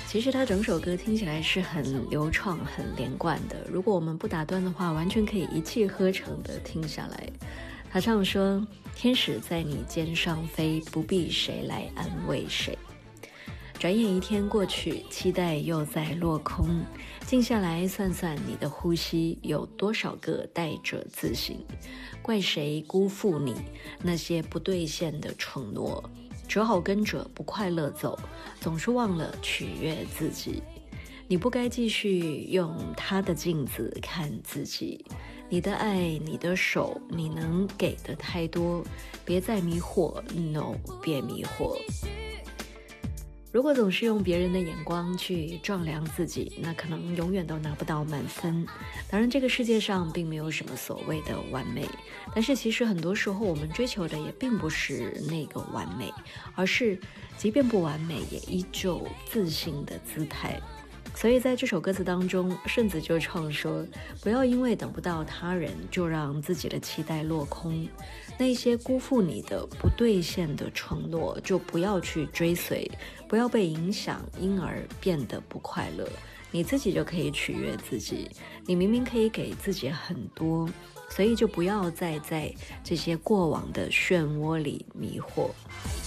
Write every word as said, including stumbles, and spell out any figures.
其实他整首歌听起来是很流畅很连贯的，如果我们不打断的话，完全可以一气呵成的听下来。他唱说，天使在你肩上飞，不必谁来安慰谁。转眼一天过去，期待又在落空，静下来算算你的呼吸，有多少个带着自省，怪谁辜负你那些不兑现的承诺，只好跟着不快乐走，总是忘了取悦自己。你不该继续用他的镜子看自己，你的爱，你的手，你能给的太多，别再迷惑 ，no， 别迷惑。如果总是用别人的眼光去丈量自己，那可能永远都拿不到满分。当然，这个世界上并没有什么所谓的完美，但是其实很多时候我们追求的也并不是那个完美，而是即便不完美，也依旧自信的姿态。所以在这首歌词当中，顺子就唱说，不要因为等不到他人就让自己的期待落空，那些辜负你的不兑现的承诺就不要去追随，不要被影响因而变得不快乐，你自己就可以取悦自己。你明明可以给自己很多，所以就不要再在这些过往的漩涡里迷惑。